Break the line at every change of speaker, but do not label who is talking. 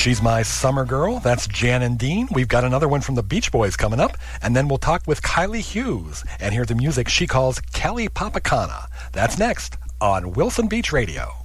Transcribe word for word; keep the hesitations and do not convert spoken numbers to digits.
She's My Summer Girl. That's Jan and Dean. We've got another one from the Beach Boys coming up, and then we'll talk with Kylie Hughes and hear the music she calls Kelly Papacana. That's next on Wilson Beach Radio.